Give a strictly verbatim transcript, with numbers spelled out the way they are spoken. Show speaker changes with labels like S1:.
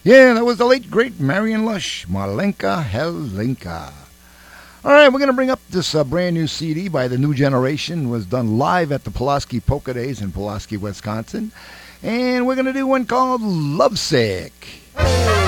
S1: Yeah, that was the late, great Marion Lush, Malenka Helenka. All right, we're going to bring up this uh, brand new C D by the New Generation. It was done live at the Pulaski Polka Days in Pulaski, Wisconsin. And we're going to do one called Lovesick.